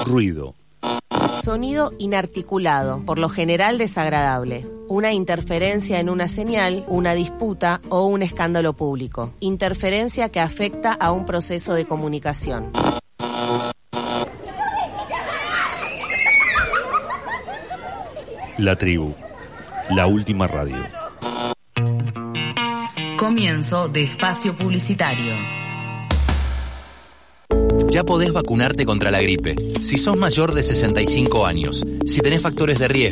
Ruido. Sonido inarticulado, por lo general desagradable. Una interferencia en una señal, una disputa o un escándalo público. Interferencia que afecta a un proceso de comunicación. La tribu. La última radio. Comienzo de espacio publicitario. Ya podés vacunarte contra la gripe. Si sos mayor de 65 años, si tenés factores de riesgo,